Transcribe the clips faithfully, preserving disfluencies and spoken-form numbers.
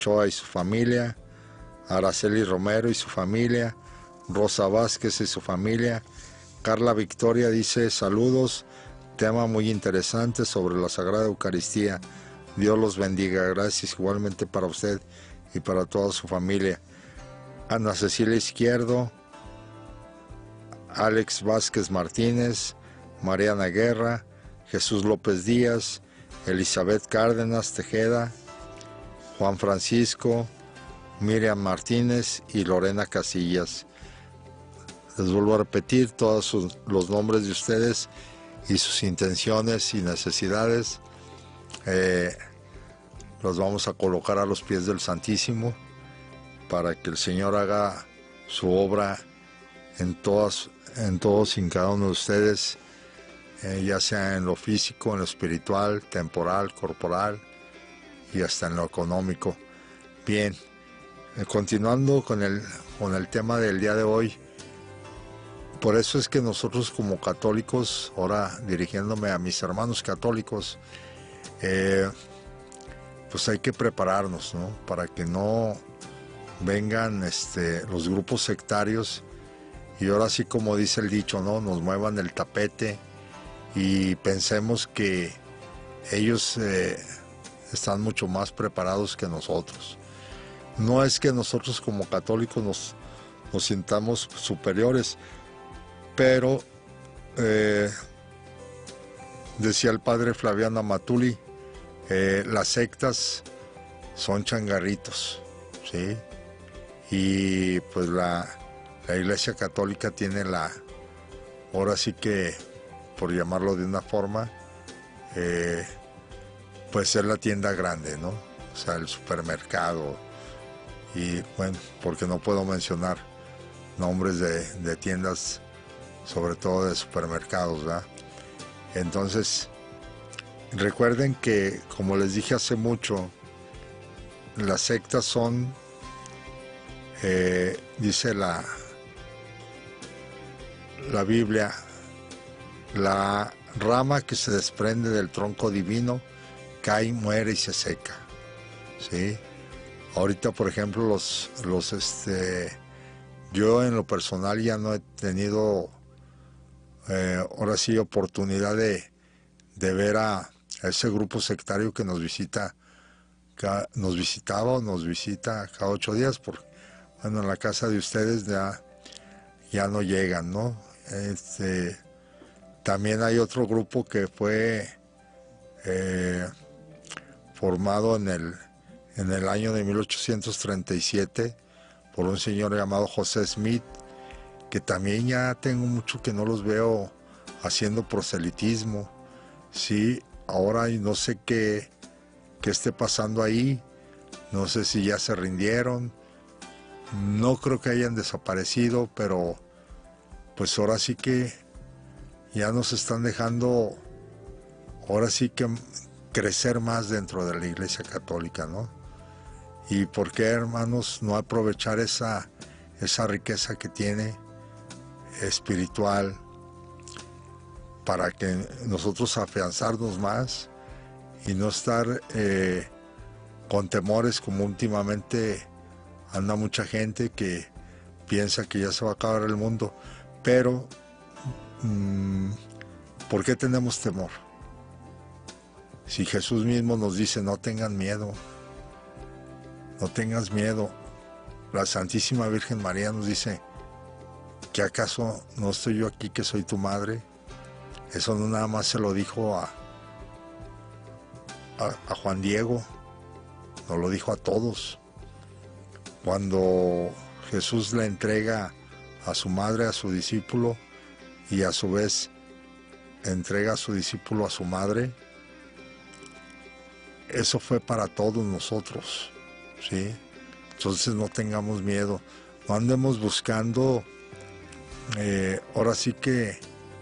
Ochoa y su familia, Araceli Romero y su familia, Rosa Vázquez y su familia. Carla Victoria dice saludos, tema muy interesante sobre la Sagrada Eucaristía. Dios los bendiga, gracias igualmente para usted y para toda su familia. Ana Cecilia Izquierdo, Alex Vázquez Martínez, Mariana Guerra, Jesús López Díaz, Elizabeth Cárdenas Tejeda, Juan Francisco, Miriam Martínez y Lorena Casillas. Les vuelvo a repetir todos sus, los nombres de ustedes y sus intenciones y necesidades. Eh, los vamos a colocar a los pies del Santísimo para que el Señor haga su obra en, todas, en todos y en cada uno de ustedes, eh, ya sea en lo físico, en lo espiritual, temporal, corporal y hasta en lo económico. Bien, eh, continuando con el, con el tema del día de hoy. Por eso es que nosotros como católicos, ahora dirigiéndome a mis hermanos católicos, eh, pues hay que prepararnos, ¿no? Para que no vengan este, los grupos sectarios y ahora sí, como dice el dicho, ¿no? Nos muevan el tapete y pensemos que ellos eh, están mucho más preparados que nosotros. No es que nosotros como católicos nos, nos sintamos superiores, pero eh, decía el padre Flaviano Amatuli, eh, las sectas son changarritos, ¿sí? Y pues la, la Iglesia Católica tiene la, ahora sí que, por llamarlo de una forma, eh, pues es la tienda grande, ¿no? O sea, el supermercado. Y bueno, porque no puedo mencionar nombres de, de tiendas, sobre todo de supermercados, ¿verdad? Entonces, recuerden que, como les dije hace mucho, las sectas son, eh, dice la, la Biblia, la rama que se desprende del tronco divino cae, muere y se seca, ¿sí? Ahorita, por ejemplo, los, los, este, yo en lo personal ya no he tenido Eh, ahora sí oportunidad de, de ver a, a ese grupo sectario que nos visita, cada, nos visitaba o nos visita cada ocho días, porque bueno, en la casa de ustedes ya, ya no llegan, ¿no? Este, también hay otro grupo que fue eh, formado en el, en el año de mil ochocientos treinta y siete por un señor llamado José Smith, que también ya tengo mucho que no los veo haciendo proselitismo, sí, ahora no sé qué, qué esté pasando ahí, no sé si ya se rindieron, no creo que hayan desaparecido, pero pues ahora sí que ya nos están dejando, ahora sí que crecer más dentro de la Iglesia Católica, ¿no? Y por qué, hermanos, no aprovechar esa, esa riqueza que tiene espiritual para que nosotros afianzarnos más y no estar eh, con temores como últimamente anda mucha gente que piensa que ya se va a acabar el mundo, pero mmm, ¿por qué tenemos temor? Si Jesús mismo nos dice no tengan miedo, no tengas miedo, la Santísima Virgen María nos dice ¿que acaso no estoy yo aquí que soy tu madre? Eso no nada más se lo dijo a, a, a Juan Diego, nos lo dijo a todos. Cuando Jesús le entrega a su madre, a su discípulo, y a su vez entrega a su discípulo a su madre, eso fue para todos nosotros, ¿sí? Entonces no tengamos miedo, no andemos buscando Eh, ahora sí que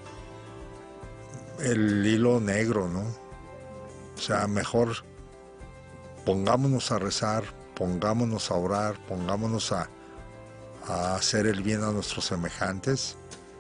el hilo negro, ¿no? O sea, mejor pongámonos a rezar, pongámonos a orar, pongámonos a, a hacer el bien a nuestros semejantes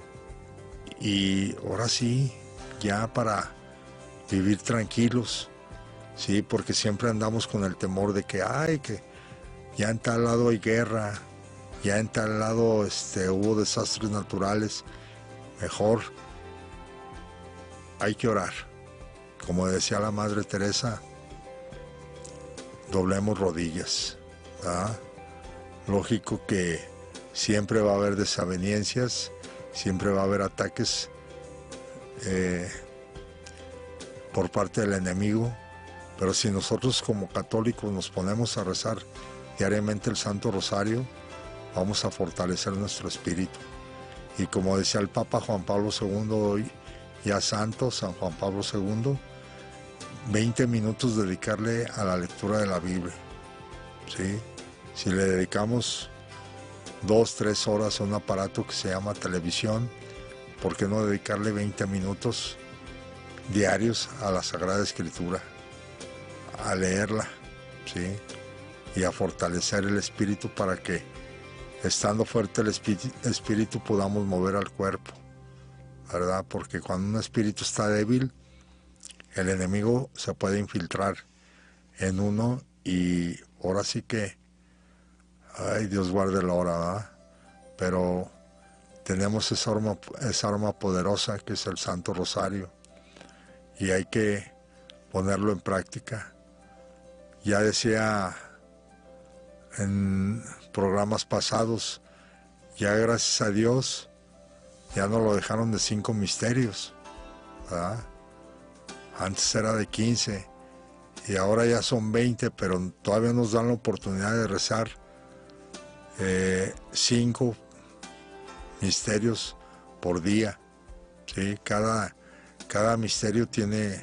y ahora sí, ya para vivir tranquilos, sí, porque siempre andamos con el temor de que, ay, que ya en tal lado hay guerra, ya en tal lado este, hubo desastres naturales, mejor hay que orar. Como decía la Madre Teresa, doblemos rodillas, ¿verdad? Lógico que siempre va a haber desavenencias, siempre va a haber ataques eh, por parte del enemigo, pero si nosotros como católicos nos ponemos a rezar diariamente el Santo Rosario, vamos a fortalecer nuestro espíritu. Y como decía el Papa Juan Pablo segundo, hoy ya santo, San Juan Pablo segundo, veinte minutos dedicarle a la lectura de la Biblia, ¿sí? Si le dedicamos dos, tres horas a un aparato que se llama televisión, ¿por qué no dedicarle veinte minutos diarios a la Sagrada Escritura, a leerla, ¿sí? Y a fortalecer el espíritu para que, estando fuerte el espíritu, espíritu podamos mover al cuerpo, ¿verdad? Porque cuando un espíritu está débil, el enemigo se puede infiltrar en uno y ahora sí que, ay, Dios guarde la hora, ¿verdad? Pero tenemos esa arma, esa arma poderosa que es el Santo Rosario y hay que ponerlo en práctica. Ya decía en programas pasados, ya gracias a Dios, ya no lo dejaron de cinco misterios, ¿verdad? Antes era de quince y ahora ya son veinte, pero todavía nos dan la oportunidad de rezar eh, cinco misterios por día, ¿sí? Cada, cada misterio tiene,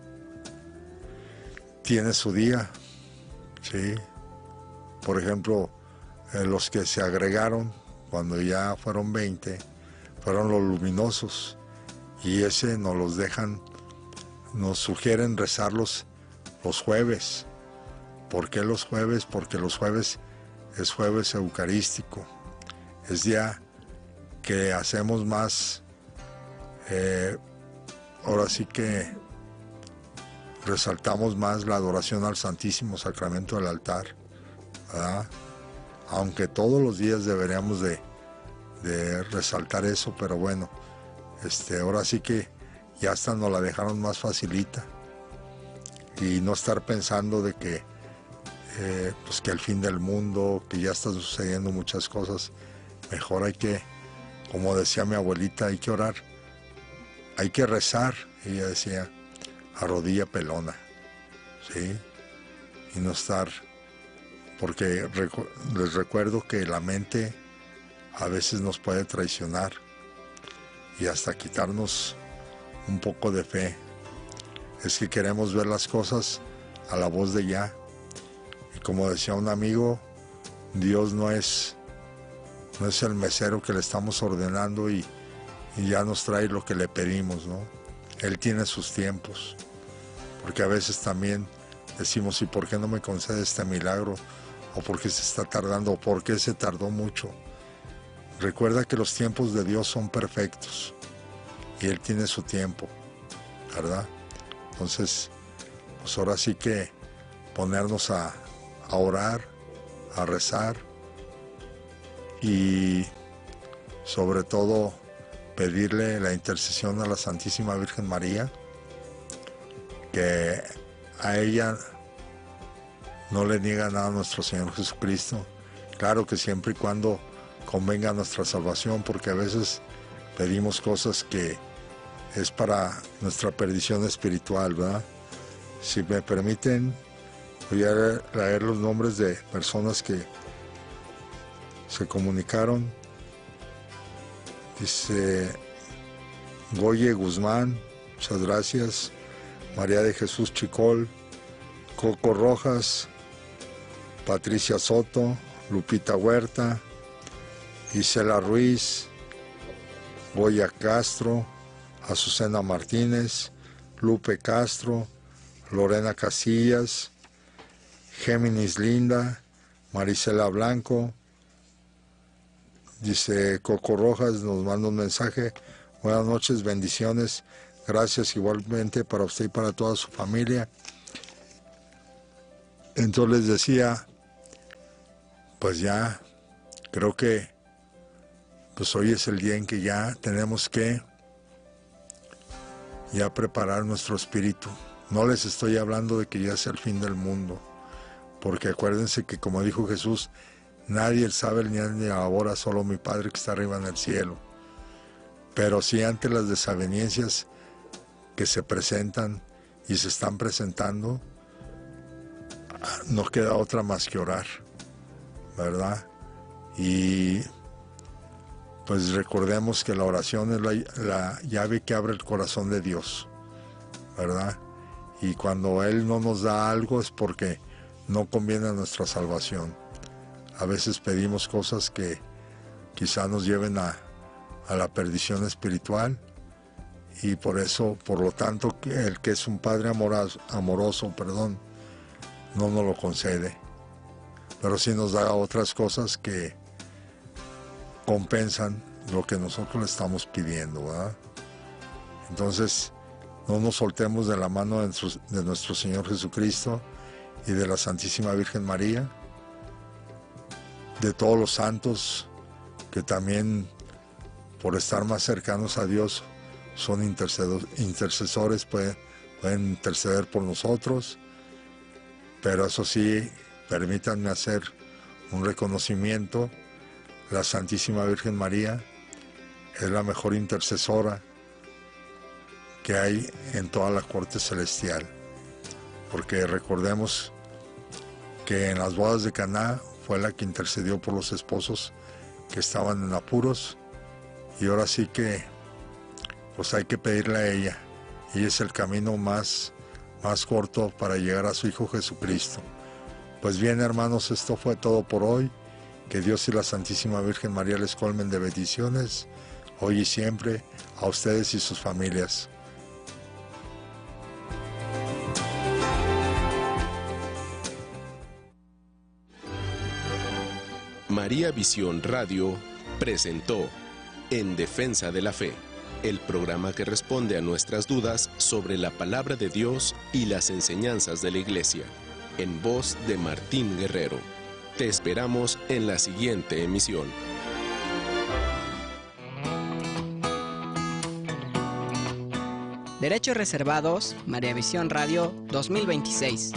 tiene su día, ¿sí? Por ejemplo, eh, los que se agregaron cuando ya fueron veinte fueron los luminosos y ese nos los dejan, nos sugieren rezarlos los jueves. ¿Por qué los jueves? Porque los jueves es jueves eucarístico, es día que hacemos más, eh, ahora sí que resaltamos más la adoración al Santísimo Sacramento del altar, ¿verdad? Aunque todos los días deberíamos de, de resaltar eso, pero bueno, este, ahora sí que ya hasta nos la dejaron más facilita y no estar pensando de que eh, pues que el fin del mundo, que ya están sucediendo muchas cosas. Mejor hay que, como decía mi abuelita, hay que orar, hay que rezar, ella decía, a rodilla pelona, ¿sí? Y no estar, porque recu les recuerdo que la mente a veces nos puede traicionar y hasta quitarnos un poco de fe. Es que queremos ver las cosas a la voz de ya. Y como decía un amigo, Dios no es, no es el mesero que le estamos ordenando y, y ya nos trae lo que le pedimos, ¿no? Él tiene sus tiempos. Porque a veces también decimos, ¿y por qué no me concede este milagro? ¿O por qué se está tardando? ¿O por qué se tardó mucho? Recuerda que los tiempos de Dios son perfectos y Él tiene su tiempo, ¿verdad? Entonces, pues ahora sí que ponernos a, a orar, a rezar y sobre todo pedirle la intercesión a la Santísima Virgen María, que a ella no le niega nada a nuestro Señor Jesucristo. Claro que siempre y cuando convenga nuestra salvación, porque a veces pedimos cosas que es para nuestra perdición espiritual, ¿verdad? Si me permiten, voy a leer los nombres de personas que se comunicaron. Dice Goye Guzmán, muchas gracias. María de Jesús Chicol, Coco Rojas, Patricia Soto, Lupita Huerta, Isela Ruiz, Goya Castro, Azucena Martínez, Lupe Castro, Lorena Casillas, Géminis Linda, Marisela Blanco. Dice Coco Rojas, nos manda un mensaje: buenas noches, bendiciones, gracias igualmente para usted y para toda su familia. Entonces les decía, pues ya creo que pues hoy es el día en que ya tenemos que ya preparar nuestro espíritu. No les estoy hablando de que ya sea el fin del mundo, porque acuérdense que, como dijo Jesús, nadie sabe ni ni ahora, solo mi Padre que está arriba en el cielo. Pero sí, ante las desavenencias que se presentan y se están presentando, no queda otra más que orar, ¿verdad? Y pues recordemos que la oración es la, la llave que abre el corazón de Dios, ¿verdad? Y cuando Él no nos da algo es porque no conviene a nuestra salvación. A veces pedimos cosas que quizá nos lleven a, a la perdición espiritual, y por eso, por lo tanto, el que es un Padre amoroso, amoroso, perdón, no nos lo concede, pero sí nos da otras cosas que compensan lo que nosotros le estamos pidiendo, ¿verdad? Entonces, no nos soltemos de la mano de nuestro, de nuestro Señor Jesucristo y de la Santísima Virgen María, de todos los santos que también, por estar más cercanos a Dios, son intercesores, pueden, pueden interceder por nosotros. Pero eso sí, permítanme hacer un reconocimiento. La Santísima Virgen María es la mejor intercesora que hay en toda la corte celestial, porque recordemos que en las bodas de Caná fue la que intercedió por los esposos que estaban en apuros, y ahora sí que pues hay que pedirle a ella. Ella es el camino más, más corto para llegar a su Hijo Jesucristo. Pues bien, hermanos, esto fue todo por hoy. Que Dios y la Santísima Virgen María les colmen de bendiciones, hoy y siempre, a ustedes y sus familias. María Visión Radio presentó En Defensa de la Fe, el programa que responde a nuestras dudas sobre la palabra de Dios y las enseñanzas de la Iglesia, en voz de Martín Guerrero. Te esperamos en la siguiente emisión. Derechos reservados, María Visión Radio dos mil veintiséis.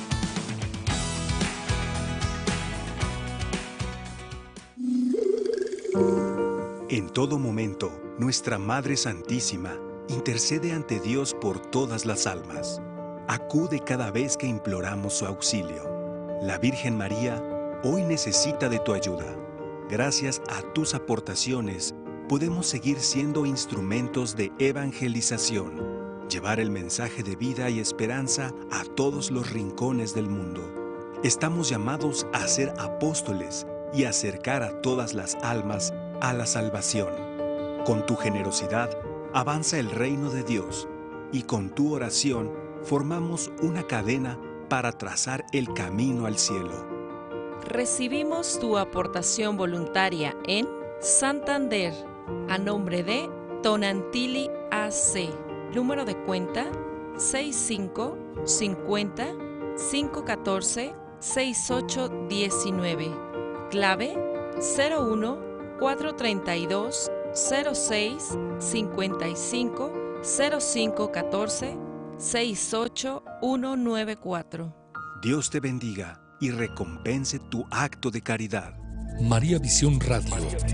En todo momento, nuestra Madre Santísima intercede ante Dios por todas las almas. Acude cada vez que imploramos su auxilio. La Virgen María hoy necesita de tu ayuda. Gracias a tus aportaciones, podemos seguir siendo instrumentos de evangelización, llevar el mensaje de vida y esperanza a todos los rincones del mundo. Estamos llamados a ser apóstoles y acercar a todas las almas a la salvación. Con tu generosidad, avanza el reino de Dios, y con tu oración formamos una cadena para trazar el camino al cielo. Recibimos tu aportación voluntaria en Santander, a nombre de Tonantili A C. Número de cuenta seis cinco cincuenta cinco catorce sesenta y ocho diecinueve. Clave cero uno cuatro treinta y dos cero seis cincuenta y cinco cero cinco catorce sesenta y ocho ciento noventa y cuatro. Dios te bendiga y recompense tu acto de caridad. María Visión Radio.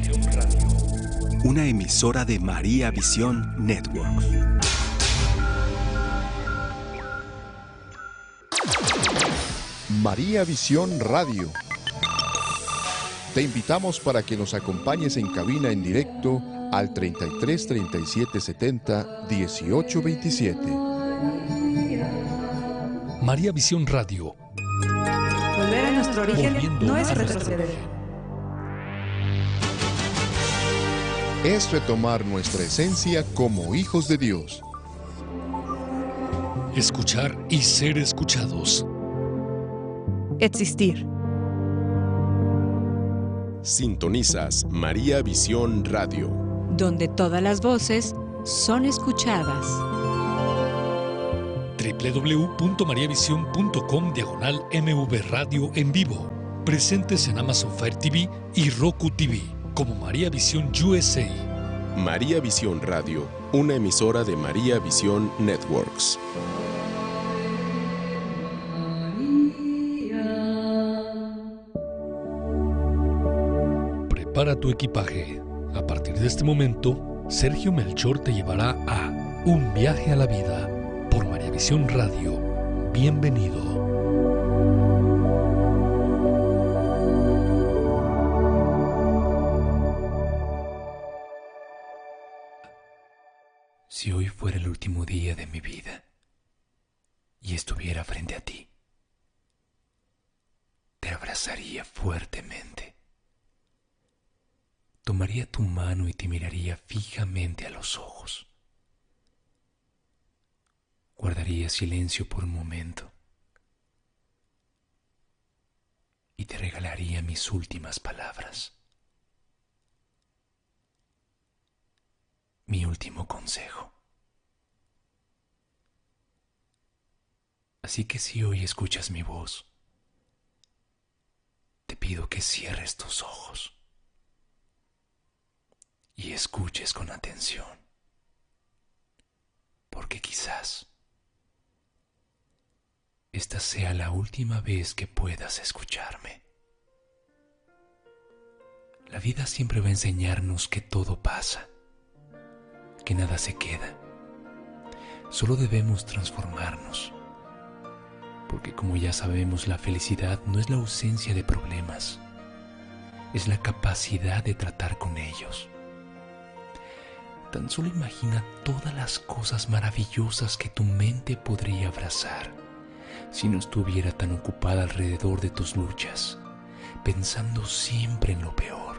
Una emisora de María Visión Network. María Visión Radio. Te invitamos para que nos acompañes en cabina en directo al treinta y tres, treinta y siete, setenta, dieciocho, veintisiete. María Visión Radio. Volver a nuestro origen Volviendo no es a nuestro retroceder. Es retomar nuestra esencia como hijos de Dios. Escuchar y ser escuchados. Existir. Sintonizas María Visión Radio, Donde todas las voces son escuchadas. doble u doble u doble u punto maría visión punto com diagonal M V Radio en vivo. presentes en Amazon Fire T V y Roku T V, como María Visión U S A. María Visión Radio, una emisora de María Visión Networks. Prepara tu equipaje. A partir de este momento, Sergio Melchor te llevará a Un viaje a la vida por María Visión Radio. Bienvenido. Si hoy fuera el último día de mi vida y estuviera frente a ti, te abrazaría fuertemente. Tomaría tu mano y te miraría fijamente a los ojos. Guardaría silencio por un momento y te regalaría mis últimas palabras. Mi último consejo. Así que si hoy escuchas mi voz, te pido que cierres tus ojos y escuches con atención, porque quizás esta sea la última vez que puedas escucharme. La vida siempre va a enseñarnos que todo pasa, que nada se queda. Solo debemos transformarnos, porque como ya sabemos, la felicidad no es la ausencia de problemas, es la capacidad de tratar con ellos. Tan solo imagina todas las cosas maravillosas que tu mente podría abrazar si no estuviera tan ocupada alrededor de tus luchas, pensando siempre en lo peor.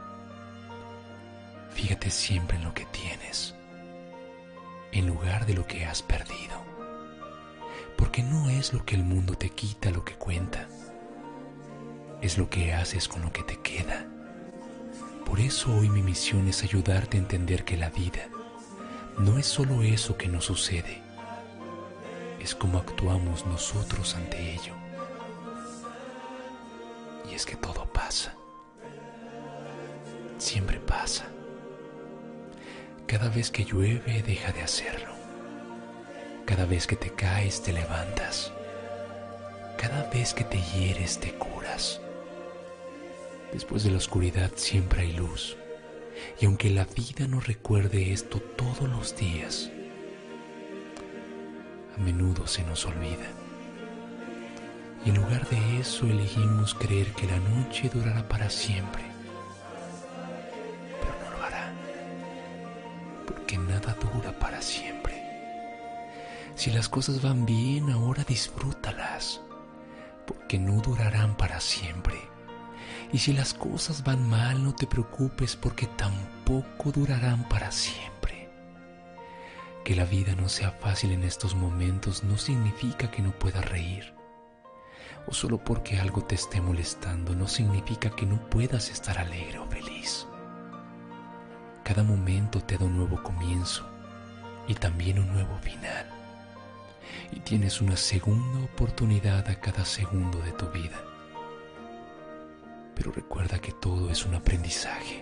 Fíjate siempre en lo que tienes, en lugar de lo que has perdido, porque no es lo que el mundo te quita lo que cuenta, es lo que haces con lo que te queda. Por eso hoy mi misión es ayudarte a entender que la vida no es solo eso que nos sucede, es cómo actuamos nosotros ante ello. Y es que todo pasa, siempre pasa. Cada vez que llueve, deja de hacerlo. Cada vez que te caes, te levantas. Cada vez que te hieres, te curas. Después de la oscuridad siempre hay luz. Y aunque la vida nos recuerde esto todos los días, a menudo se nos olvida. Y en lugar de eso elegimos creer que la noche durará para siempre. Que nada dura para siempre. Si las cosas van bien, ahora disfrútalas, porque no durarán para siempre. Y si las cosas van mal, no te preocupes, porque tampoco durarán para siempre. Que la vida no sea fácil en estos momentos no significa que no puedas reír. O solo porque algo te esté molestando no significa que no puedas estar alegre o feliz. Cada momento te da un nuevo comienzo y también un nuevo final. Y tienes una segunda oportunidad a cada segundo de tu vida. Pero recuerda que todo es un aprendizaje.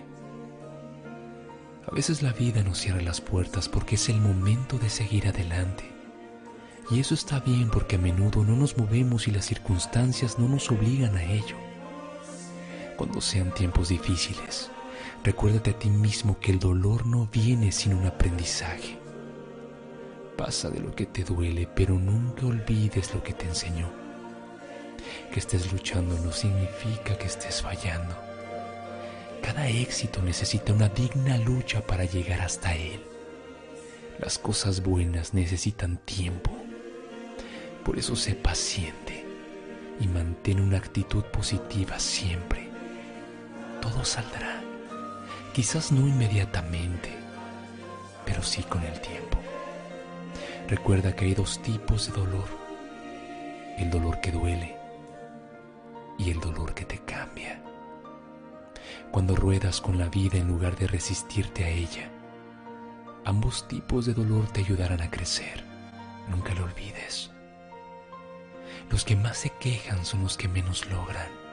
A veces la vida nos cierra las puertas porque es el momento de seguir adelante. Y eso está bien, porque a menudo no nos movemos y las circunstancias no nos obligan a ello. Cuando sean tiempos difíciles, recuérdate a ti mismo que el dolor no viene sin un aprendizaje. Pasa de lo que te duele, pero nunca olvides lo que te enseñó. Que estés luchando no significa que estés fallando. Cada éxito necesita una digna lucha para llegar hasta él. Las cosas buenas necesitan tiempo. Por eso sé paciente y mantén una actitud positiva siempre. Todo saldrá. Quizás no inmediatamente, pero sí con el tiempo. Recuerda que hay dos tipos de dolor: el dolor que duele y el dolor que te cambia. Cuando ruedas con la vida en lugar de resistirte a ella, ambos tipos de dolor te ayudarán a crecer. Nunca lo olvides. Los que más se quejan son los que menos logran.